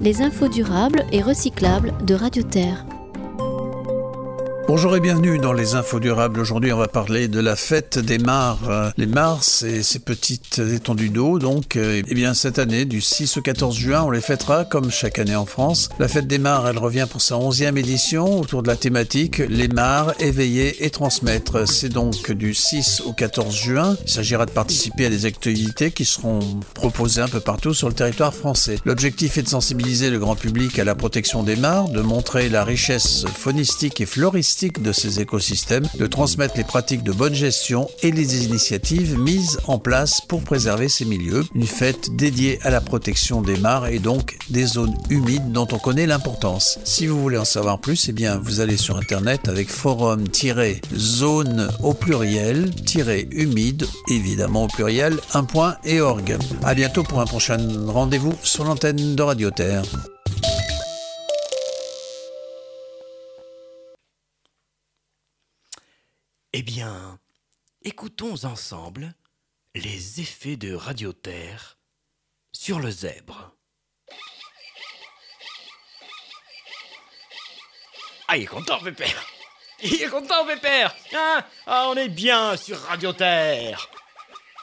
les infos durables et recyclables de Radio Terre. Bonjour et bienvenue dans les infos durables. Aujourd'hui, on va parler de la fête des mares. Les mares, c'est ces petites étendues d'eau. Donc, cette année, du 6 au 14 juin, on les fêtera comme chaque année en France. La fête des mares, elle revient pour sa 11e édition autour de la thématique les mares, éveiller et transmettre. C'est donc du 6 au 14 juin. Il s'agira de participer à des activités qui seront proposées un peu partout sur le territoire français. L'objectif est de sensibiliser le grand public à la protection des mares, de montrer la richesse faunistique et floristique de ces écosystèmes, de transmettre les pratiques de bonne gestion et les initiatives mises en place pour préserver ces milieux. Une fête dédiée à la protection des mares et donc des zones humides dont on connaît l'importance. Si vous voulez en savoir plus, vous allez sur internet avec forum-zone au pluriel -humide, évidemment au pluriel, .org. À bientôt pour un prochain rendez-vous sur l'antenne de Radio Terre. Eh bien, écoutons ensemble les effets de Radio Terre sur le zèbre. Ah, il est content, Pépère. Il est content, Pépère. On est bien sur Radio Terre.